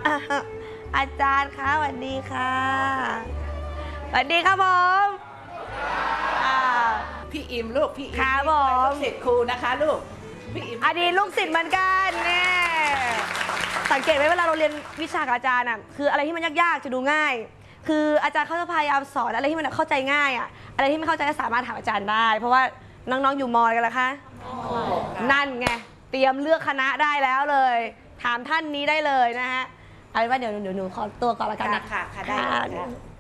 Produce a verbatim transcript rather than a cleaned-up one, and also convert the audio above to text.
อาจารย์คะสวัสดีค่ะสวัสดีครับผมพี่อิมลูกพี่อิมครับผมลูกศิษย์ครูนะคะลูกพี่อิมอดีตลูกศิษย์เหมือนกันเนี่ยสังเกตไหมเวลาเราเรียนวิชากับอาจารย์อ่ะคืออะไรที่มันยากๆจะดูง่าย คืออาจารย์เขาจะพยายามสอนอะไรที่มันเข้าใจง่ายอ่ะอะไรที่ไม่เข้าใจก็สามารถถามอาจารย์ได้เพราะว่าน้องๆอยู่มอกันแล้วคะนั่นไงเตรียมเลือกคณะได้แล้วเลยถามท่านนี้ได้เลยนะฮะเอาเป็นว่าเดี๋ยวหนูขอตัวก่อนละกันนะค่ะค่ะได้ค่ะ